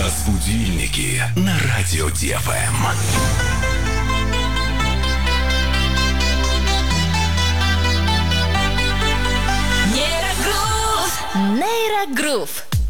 Разбудильники на радио ДФМ. Нейрогрув.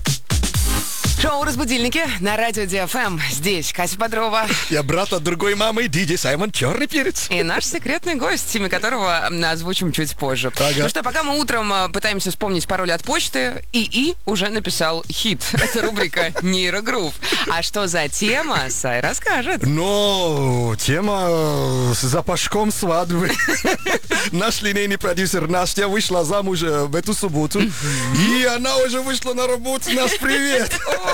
Шоу «Разбудильники» на радио ДФМ. Здесь Катя Бодрова. Я брат от другой мамы, Диди Саймон Черный Перец. И наш секретный гость, имя которого озвучим чуть позже. Ага. Ну что, пока мы утром пытаемся вспомнить пароль от почты, ИИ уже написал хит. Это рубрика «Нейрогрув». А что за тема, Сай расскажет. Но тема с запашком свадьбы. Наш линейный продюсер Настя вышла замуж в эту субботу. И она уже вышла на работу. Нас привет.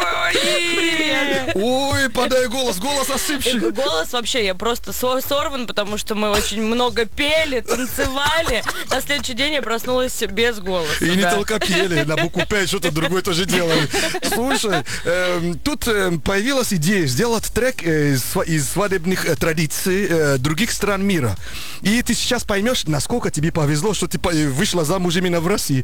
Привет. Ой, подай голос осыпший. Голос вообще, я просто сорван, потому что мы очень много пели, танцевали. На следующий день я проснулась без голоса. И не только пели, на букву 5 что-то другое тоже делали. Слушай, тут появилась идея сделать трек из свадебных традиций других стран мира. И ты сейчас поймешь, насколько тебе повезло, что ты вышла замуж именно в России.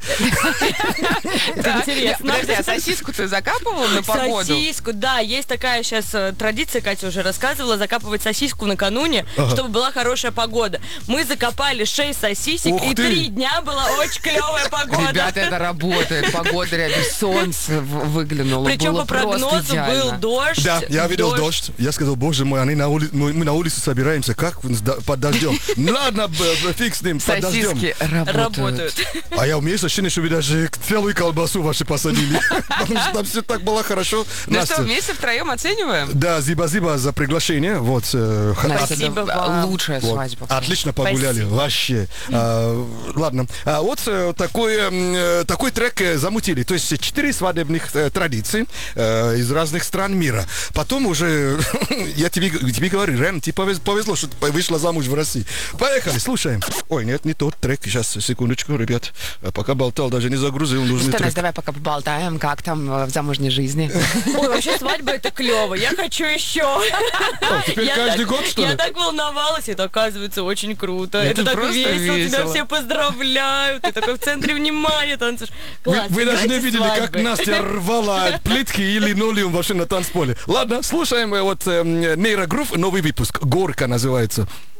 Интересно. Подожди, а сосиску ты закапывал на погоду? Сосиску, да, есть такая сейчас традиция, Катя уже рассказывала, закапывать сосиску накануне, чтобы была хорошая погода. Мы закопали 6 сосисек, Ух и ты. 3 дня была очень клевая погода. Ребята, это работает. Погода рядом, солнце выглянуло. Причем было по прогнозу просто идеально. был дождь. Да, я видел дождь. Я сказал, боже мой, мы на улице собираемся, как под дождем. Ну ладно, фиг с ним, под дождем. Сосиски работают. А я умею ощущение, что вы даже целую колбасу вашу посадили. Потому что там все так было хорошо. Ну Настя. что, вместе втроем оцениваем? Да, зиба-зиба за приглашение. Вот. Спасибо вам. Лучшая Вот. свадьба. Отлично погуляли, Спасибо. вообще. Ладно. Вот такой трек замутили. То есть 4 свадебных традиций из разных стран мира. Потом уже, я тебе говорю, Рен, тебе повезло, что ты вышла замуж в России. Поехали, слушаем. Ой, нет, не тот трек. Сейчас, секундочку, ребят. Пока болтал, даже не загрузил нужный Что, трек. Настя, давай пока поболтаем, как там в замужней жизни. Ой, вообще свадьба это клево. Я хочу еще. Теперь каждый год, что ли? Я так волновалась, это оказывается очень круто. Это Это так просто весело, тебя весело. все поздравляют. Ты такой в центре внимания танцуешь. Вы даже не видели, как свадьбы. Настя рвала плитки и линолеум вообще на танцполе. Ладно, слушаем вот Нейрогрув, новый выпуск. Горка называется.